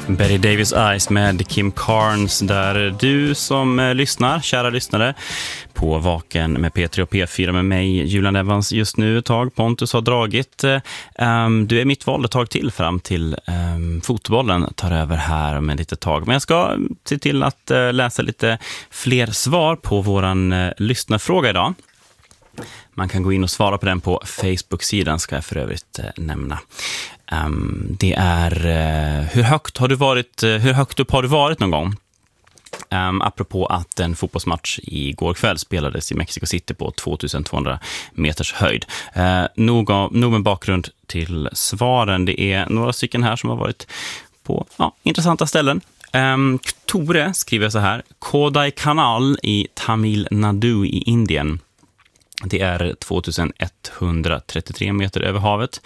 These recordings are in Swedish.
Betty Davis Eyes med Kim Carnes, där du som lyssnar, kära lyssnare, på Vaken med P3 och P4 med mig, Julian Evans, just nu ett tag. Pontus har dragit. Du är mitt val ett tag till fram till fotbollen tar över här med lite tag. Men jag ska se till att läsa lite fler svar på våran lyssnarfråga idag. Man kan gå in och svara på den på Facebook-sidan, ska jag för övrigt nämna. Det är hur högt upp har du varit någon gång? Apropå att en fotbollsmatch igår kväll spelades i Mexico City på 2200 meters höjd. Nog med bakgrund till svaren. Det är några stycken här som har varit på intressanta ställen. Tore skriver så här: Kodaikanal i Tamil Nadu i Indien. Det är 2133 meter över havet.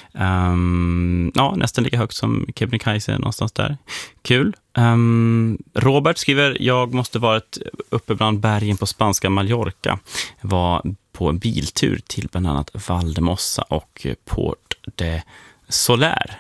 Nästan lika högt som Kebnekaise någonstans där. Kul. Robert skriver: jag måste varit uppe bland bergen på spanska Mallorca. Var på en biltur till bland annat Valdemossa och Port de Soler.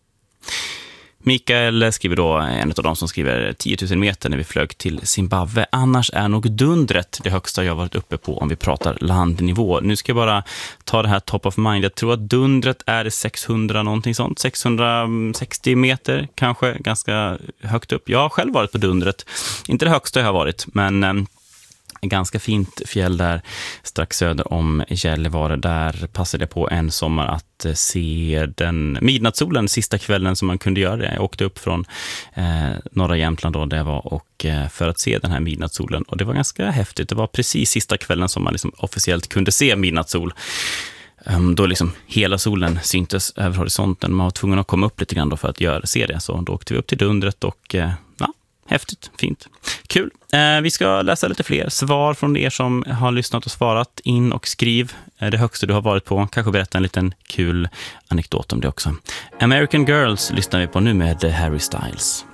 Mikael skriver då, en av dem som skriver 10 000 meter när vi flög till Zimbabwe. Annars är nog Dundret det högsta jag varit uppe på om vi pratar landnivå. Nu ska jag bara ta det här top of mind. Jag tror att Dundret är 600 någonting sånt. 660 meter kanske, ganska högt upp. Jag har själv varit på Dundret. Inte det högsta jag har varit, men ganska fint fjäll där strax söder om Gällivare. Där passade jag på en sommar att se den midnattssolen sista kvällen som man kunde göra det. Jag åkte upp från norra Jämtland då, där jag var, och för att se den här midnattssolen. Och det var ganska häftigt. Det var precis sista kvällen som man liksom officiellt kunde se midnattssol. Då liksom hela solen syntes över horisonten. Man var tvungen att komma upp lite grann då för att se det. Så då åkte vi upp till Dundret och häftigt, fint. Kul. Vi ska läsa lite fler svar från er som har lyssnat och svarat. In och skriv det högsta du har varit på. Kanske berätta en liten kul anekdot om det också. American Girls lyssnar vi på nu med Harry Styles.